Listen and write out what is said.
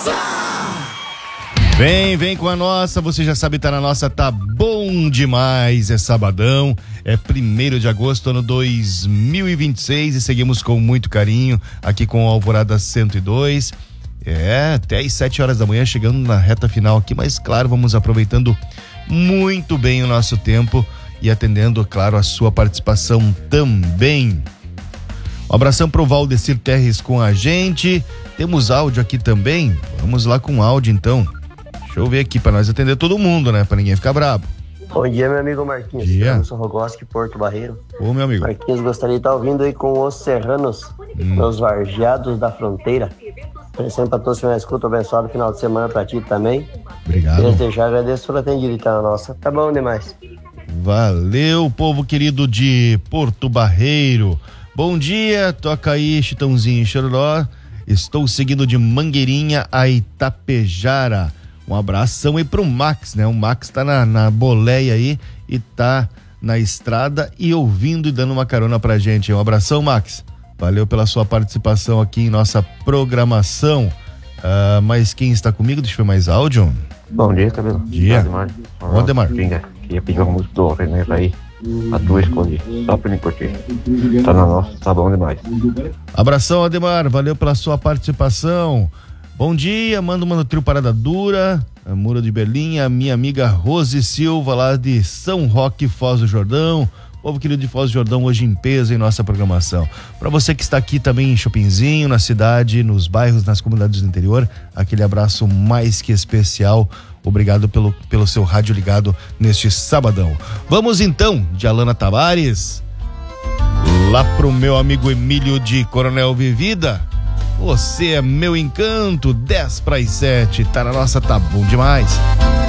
Vem com a nossa, você já sabe, tá na nossa, tá bom demais, é sabadão, é 1º de agosto, ano 2026 e seguimos com muito carinho aqui com o Alvorada 102, até às 7 horas da manhã, chegando na reta final aqui, mas claro, vamos aproveitando muito bem o nosso tempo e atendendo, claro, a sua participação também. Um abração pro Valdecir Terres com a gente, temos áudio aqui também, vamos lá com áudio então. Deixa eu ver aqui pra nós atender todo mundo, né? Pra ninguém ficar bravo. Bom dia, meu amigo Marquinhos. Eu sou Rogoski, Porto Barreiro. Ô, meu amigo. Marquinhos, gostaria de estar ouvindo aí com os serranos, meus varjeados da fronteira. Oferecendo pra todos que me escutam, abençoado final de semana pra ti também. Obrigado. Desde já agradeço por atender e tá na nossa. Tá bom demais. Valeu, povo querido de Porto Barreiro. Bom dia, toca aí, Chitãozinho e Chororó. Estou seguindo de Mangueirinha a Itapejara. Um abração aí pro Max, né? O Max tá na boleia aí e tá na estrada e ouvindo e dando uma carona pra gente. Um abração, Max. Valeu pela sua participação aqui em nossa programação. Mas quem está comigo? Deixa eu ver mais áudio. Bom dia, Cabelo. Bom dia. Bom, Ademar. Queria pedir uma música do René aí. A tua escolhi. Só pra mim curtir. Tá na nossa, tá bom demais. Abração, Ademar. Valeu pela sua participação. Bom dia, manda uma no trio Parada Dura, a Mura de Berlim, a minha amiga Rose Silva, lá de São Roque, Foz do Jordão. Povo querido de Foz do Jordão, hoje em peso em nossa programação. Para você que está aqui também em Chopinzinho, na cidade, nos bairros, nas comunidades do interior, aquele abraço mais que especial. Obrigado pelo seu rádio ligado neste sabadão. Vamos então, de Alana Tavares, lá pro meu amigo Emílio de Coronel Vivida. Você é meu encanto, 10 para as 7, tá na nossa, tá bom demais.